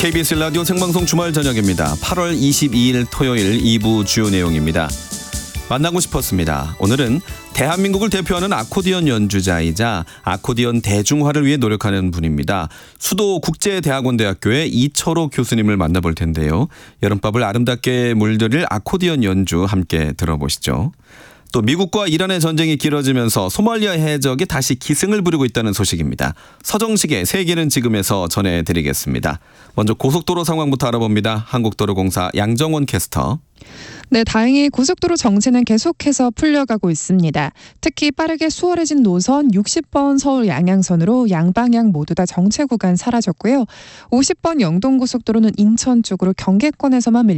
KBS 라디오 생방송 주말 저녁입니다. 8월 22일 토요일 2부 주요 내용입니다. 만나고 싶었습니다. 오늘은 대한민국을 대표하는 아코디언 연주자이자 아코디언 대중화를 위해 노력하는 분입니다. 수도 국제대학원대학교의 이철호 교수님을 만나볼 텐데요. 여름밤을 아름답게 물들일 아코디언 연주 함께 들어보시죠. 또 미국과 이란의 전쟁이 길어지면서 소말리아 해적이 다시 기승을 부리고 있다는 소식입니다. 서정식의 세계는 지금에서 전해드리겠습니다. 먼저 고속도로 상황부터 알아봅니다. 한국도로공사 양정원 캐스터. 네, 다행히 고속도로 정체는 계속해서 풀려가고 있습니다. 특히 빠르게 수월해진 노선 60번 서울 양양선으로 양방향 모두 다 정체 구간 사라졌고요. 50번 영동고속도로는 인천 쪽으로 경계권에서만 밀리고